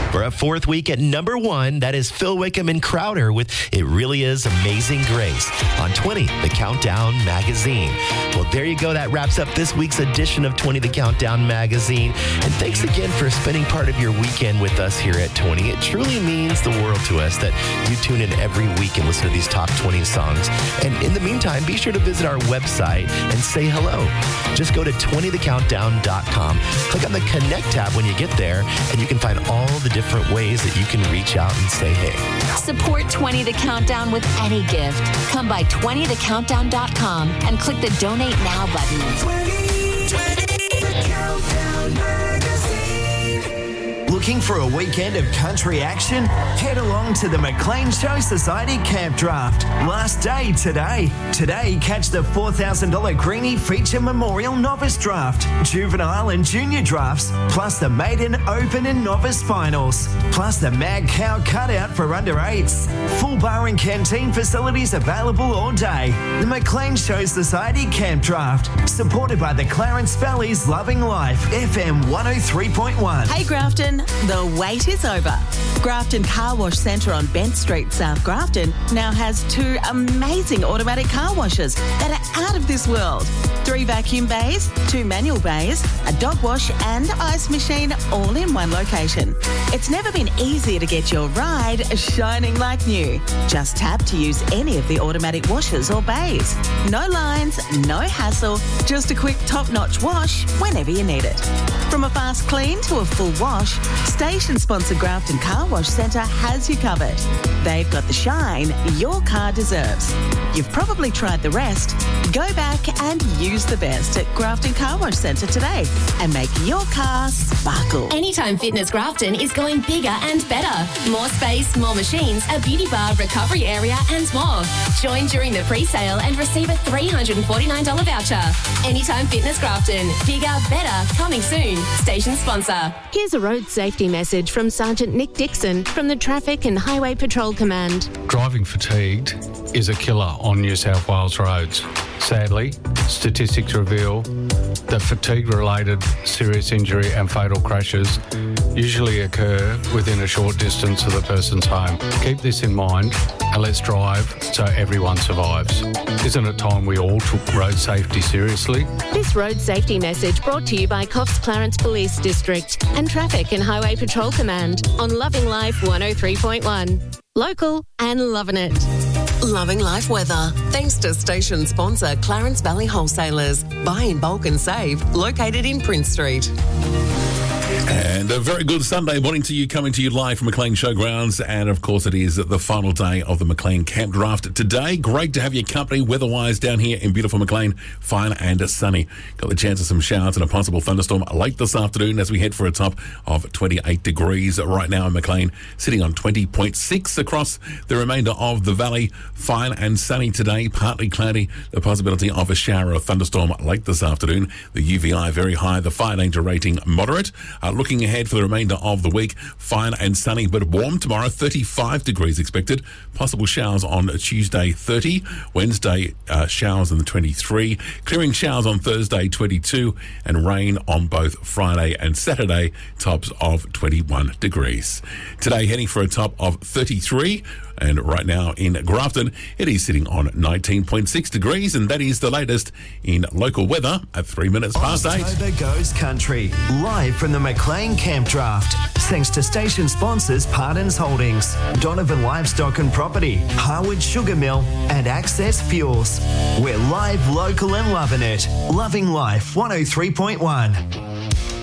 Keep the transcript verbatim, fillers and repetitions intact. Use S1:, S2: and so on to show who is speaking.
S1: For a fourth week at number one, that is Phil Wickham and Crowder with It Really Is Amazing Grace on twenty, The Countdown Magazine. Well, there you go. That wraps up this week's edition of twenty, The Countdown Magazine. And thanks again for spending part of your weekend with us here at twenty. It truly means the world to us that you tune in every week and listen to these top twenty songs. And in the meantime, be sure to visit our website and say hello. Just go to twenty the countdown dot com. Click on the Connect tab when you get there, and you can find all the different ways that you can reach out and say hey.
S2: Support twenty The Countdown with any gift. Come by twenty the countdown dot com and click the Donate Now button.
S3: twenty, twenty, The Countdown Magazine.
S4: Looking for a weekend of country action? Head along to the McLean Show Society Camp Draft. Last day today. Today, catch the four thousand dollars Greenie Feature Memorial Novice Draft, Juvenile and Junior Drafts, plus the Maiden Open and Novice Finals, plus the Mad Cow Cutout for under eights. Full bar and canteen facilities available all day. The McLean Show Society Camp Draft, supported by the Clarence Valley's Loving Life, F M one oh three point one.
S5: Hey Grafton, the wait is over. Grafton Car Wash Centre on Bent Street, South Grafton, now has two amazing automatic car washes that are out of this world. Three vacuum bays, two manual bays, a dog wash and ice machine all in one location. It's never been easier to get your ride shining like new. Just tap to use any of the automatic washers or bays. No lines, no hassle, just a quick top-notch wash whenever you need it. From a fast clean to a full wash, station sponsor Grafton Car Wash Centre has you covered. They've got the shine your car deserves. You've probably tried the rest. Go back and use the best at Grafton Car Wash Centre today and make your car sparkle.
S6: Anytime Fitness Grafton is going bigger and better. More space, more machines, a beauty bar, recovery area and more. Join during the pre-sale and receive a three hundred forty-nine dollars voucher. Anytime Fitness Grafton. Bigger, better, coming soon. Station sponsor.
S7: Here's a road safety message from Sergeant Nick Dixon from the Traffic and Highway Patrol Command.
S8: Driving fatigued is a killer on New South Wales roads. Sadly, statistics reveal that fatigue-related serious injury and fatal crashes usually occur within a short distance of the person's home. Keep this in mind and let's drive so everyone survives. Isn't it time we all took road safety seriously?
S7: This road safety message brought to you by Coffs Clarence Police District and Traffic and Highway Patrol Command on Loving Life one oh three point one. Local and loving it.
S9: Loving Life weather. Thanks to station sponsor Clarence Valley Wholesalers. Buy in bulk and save. Located in Prince Street.
S10: And a very good Sunday morning to you, coming to you live from McLean Showgrounds. And of course, it is the final day of the McLean Camp Draft today. Great to have your company weather-wise down here in beautiful McLean. Fine and sunny. Got the chance of some showers and a possible thunderstorm late this afternoon as we head for a top of twenty-eight degrees right now in McLean, sitting on twenty point six across the remainder of the valley. Fine and sunny today, partly cloudy. The possibility of a shower or thunderstorm late this afternoon. The U V I very high, the fire danger rating moderate. Uh, looking ahead for the remainder of the week, fine and sunny but warm tomorrow, thirty-five degrees expected. Possible showers on Tuesday, thirty. Wednesday, uh, showers in the twenty-three. Clearing showers on Thursday, twenty-two. And rain on both Friday and Saturday, tops of twenty-one degrees. Today, heading for a top of thirty-three. And right now in Grafton, it is sitting on nineteen point six degrees, and that is the latest in local weather at three minutes past eight.
S4: October Goes Country, live from the McLean Camp Draft. Thanks to station sponsors Pardons Holdings, Donovan Livestock and Property, Harwood Sugar Mill, and Access Fuels. We're live, local and loving it. Loving Life one oh three point one.